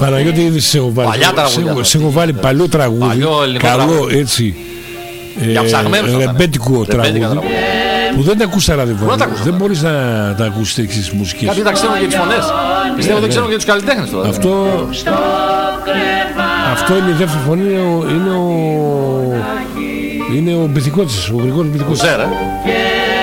Παναγιώτη, ήδη σε έχω βάλει. Σε έχω βάλει παλιό τραγούδι. Καλό έτσι. Για ψαγμένους. Ρεμπέτικο τραγούδι. Που δεν τα ακούς στα ραδιοφωνία. Δεν μπορείς να τα ακούσεις τέτοιες μουσικές. Κάποιοι τα ξέρουν για τις φωνές. Πιστεύω δεν ξέρουν για τους καλλιτέχνες τώρα. Αυτό είναι η δεύτερη φωνή. Είναι ο Μπιθικότσης, ο Γρηγόρης Μπιθικότσης.